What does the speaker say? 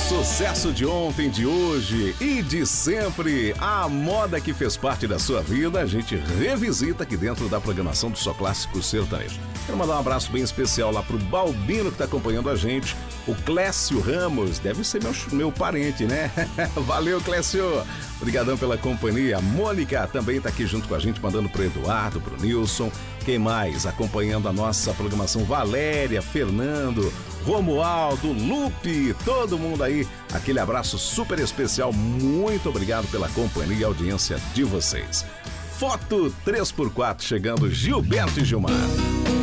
Sucesso de ontem, de hoje e de sempre. A moda que fez parte da sua vida, a gente revisita aqui dentro da programação do Só Clássico Sertanejo. Quero mandar um abraço bem especial lá pro Balbino que está acompanhando a gente. O Clécio Ramos, deve ser meu parente, né? Valeu, Clécio. Obrigadão pela companhia. A Mônica também está aqui junto com a gente, mandando pro Eduardo, pro Nilson. Quem mais acompanhando a nossa programação? Valéria, Fernando, Romualdo, Lupe, todo mundo aí. Aquele abraço super especial. Muito obrigado pela companhia e audiência de vocês. Foto 3x4 chegando, Gilberto e Gilmar.